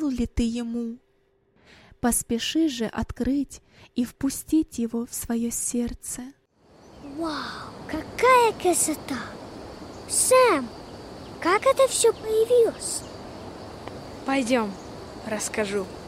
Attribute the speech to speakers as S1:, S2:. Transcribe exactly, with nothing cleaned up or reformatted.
S1: открыл ли ты ему? Поспеши же открыть и впустить его в свое сердце.
S2: Вау, какая красота! Сэм, как это все появилось?
S3: Пойдем, расскажу.